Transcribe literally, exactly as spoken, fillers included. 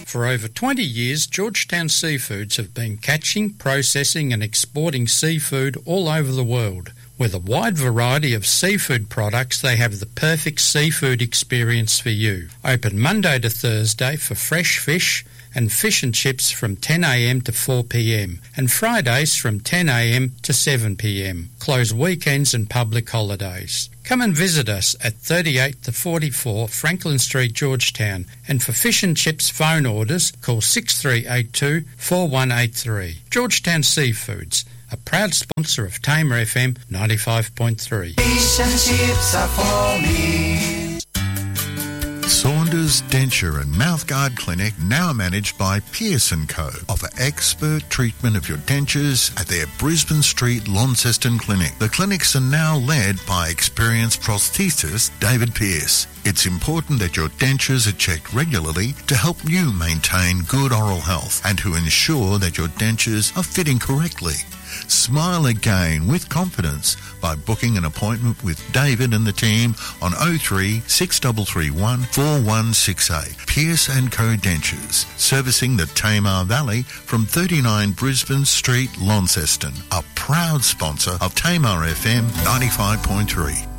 For over twenty years, Georgetown Seafoods have been catching, processing and exporting seafood all over the world. With a wide variety of seafood products, they have the perfect seafood experience for you. Open Monday to Thursday for fresh fish and fish and chips from ten a m to four p m and Fridays from ten a m to seven p m. Close weekends and public holidays. Come and visit us at thirty-eight to forty-four Franklin Street, Georgetown, and for fish and chips phone orders, call six three eight two, four one eight three. Georgetown Seafoods, a proud sponsor of Tamer F M ninety-five point three. Fish and chips are for me. Saunders Denture and Mouthguard Clinic, now managed by Pearce and Co, offer expert treatment of your dentures at their Brisbane Street Launceston Clinic. The clinics are now led by experienced prosthetist David Pearce. It's important that your dentures are checked regularly to help you maintain good oral health and to ensure that your dentures are fitting correctly. Smile again with confidence by booking an appointment with David and the team on oh three, six three three one, four one six eight. Pearce and Co Dentures, servicing the Tamar Valley from thirty-nine Brisbane Street, Launceston, a proud sponsor of Tamar F M ninety-five point three.